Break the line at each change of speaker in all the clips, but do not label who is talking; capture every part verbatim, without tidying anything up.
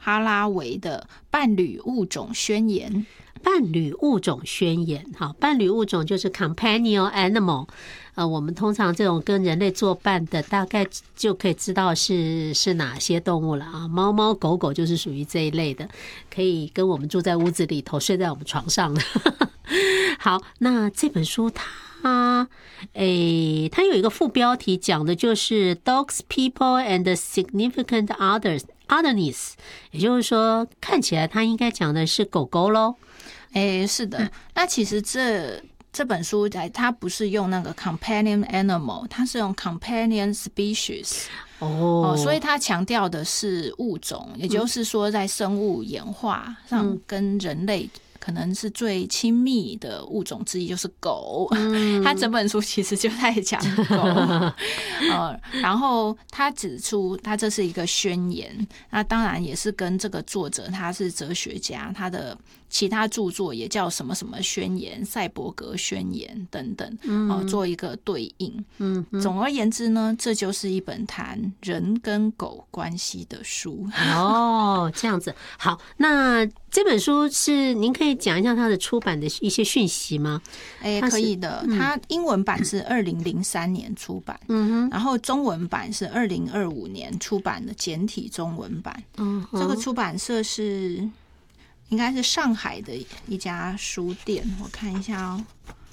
哈拉维的伴侣物种宣言。
伴侣物种宣言，好，伴侣物种就是 companion animal， 呃，我们通常这种跟人类作伴的，大概就可以知道是是哪些动物了啊。猫猫狗狗就是属于这一类的，可以跟我们住在屋子里头，睡在我们床上的。好，那这本书它，诶，它有一个副标题讲的就是 Dogs, People and Significant Others Otherness， 也就是说，看起来它应该讲的是狗狗咯。
哎，是的，那其实这这本书它不是用那个 companion animal， 它是用 companion species。
哦，
所以它强调的是物种，也就是说在生物演化上跟人类可能是最亲密的物种之一，就是狗。嗯、他整本书其实就在讲狗，呃，然后他指出，他这是一个宣言，那当然也是跟这个作者他是哲学家，他的其他著作也叫什么什么宣言、赛博格宣言等等，呃、做一个对应。嗯，总而言之呢，这就是一本谈人跟狗关系的书。
哦，这样子。好，那这本书是您可以讲一下它的出版的一些讯息吗？
哎，可以的。它英文版是二零零三年出版，嗯哼，然后中文版是二零二五年出版的简体中文版。嗯，这个出版社是应该是上海的一家书店，我看一下哦。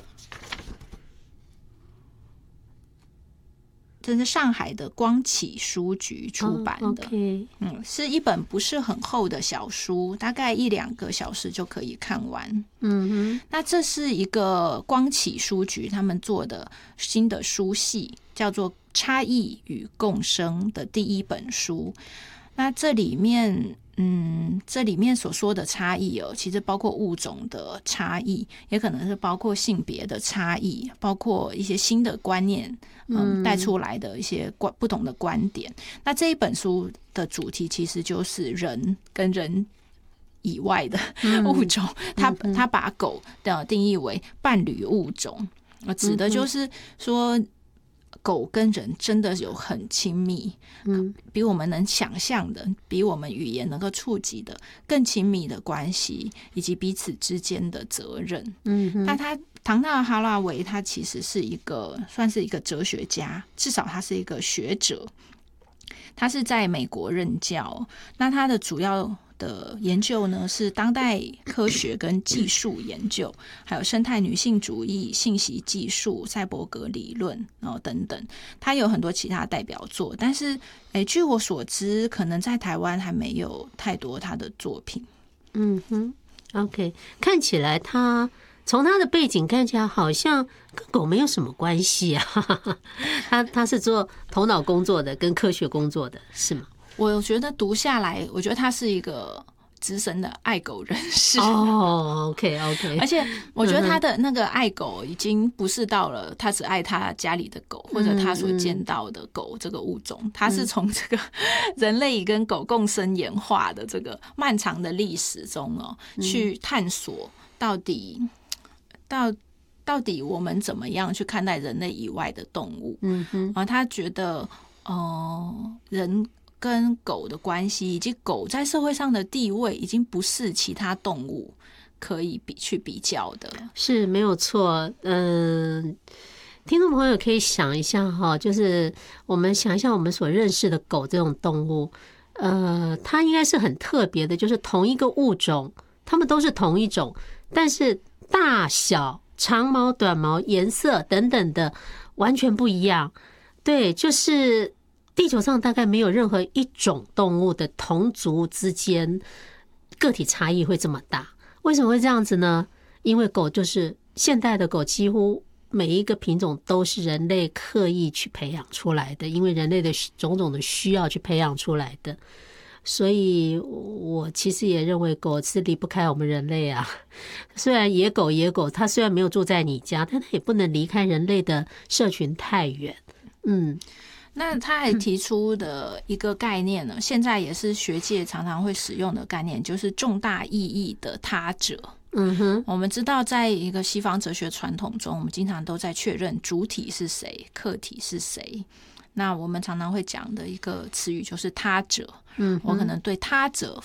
这是上海的光启书局出版的。oh, okay. 嗯，是一本不是很厚的小书，大概一两个小时就可以看完。嗯哼，那这是一个光启书局他们做的新的书系，叫做《差异与共生》的第一本书。那这里面嗯，这里面所说的差异哦，其实包括物种的差异，也可能是包括性别的差异，包括一些新的观念，嗯，带出来的一些观不同的观点。那这一本书的主题其实就是人跟人以外的物种，他他把狗的定义为伴侣物种，指的就是说，狗跟人真的有很亲密，嗯，比我们能想象的，比我们语言能够触及的更亲密的关系，以及彼此之间的责任。嗯，那他唐纳哈拉维他其实是一个算是一个哲学家，至少他是一个学者，他是在美国任教。那他的主要的研究呢是当代科学跟技术研究，还有生态女性主义、信息技术、赛博格理论，然后等等。他有很多其他代表作，但是诶，据我所知，可能在台湾还没有太多他的作品。
嗯哼 ，OK， 看起来他从他的背景看起来好像跟狗没有什么关系啊。他他是做头脑工作的，跟科学工作的，是吗？
我觉得读下来，我觉得他是一个资深的爱狗人士。
哦 ，OK OK，
而且我觉得他的那个爱狗已经不是到了他只爱他家里的狗，或者他所见到的狗这个物种，他是从这个人类跟狗共生演化的这个漫长的历史中哦，去探索到底到到底我们怎么样去看待人类以外的动物。嗯哼，然后他觉得，呃，人跟狗的关系，以及狗在社会上的地位，已经不是其他动物可以比去比较的。
是没有错。嗯，听众朋友可以想一下哈，就是我们想一下我们所认识的狗这种动物，呃，它应该是很特别的，就是同一个物种，它们都是同一种，但是大小、长毛、短毛、颜色等等的完全不一样。对，就是地球上大概没有任何一种动物的同族之间个体差异会这么大。为什么会这样子呢？因为狗就是现代的狗，几乎每一个品种都是人类刻意去培养出来的，因为人类的种种的需要去培养出来的。所以我其实也认为狗是离不开我们人类啊。虽然野狗野狗它虽然没有住在你家，但它也不能离开人类的社群太远。嗯，
那他还提出的一个概念呢，现在也是学界常常会使用的概念，就是重大意义的他者。嗯哼，我们知道在一个西方哲学传统中，我们经常都在确认主体是谁，客体是谁。那我们常常会讲的一个词语就是他者。嗯，我可能对他者